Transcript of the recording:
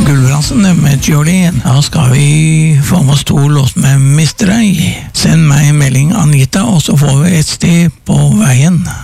Gulbrandsen med Jolene. Da skal vi få med oss to låter med Mr. A. Send meg en melding, Anita, og så får vi et sted på veien.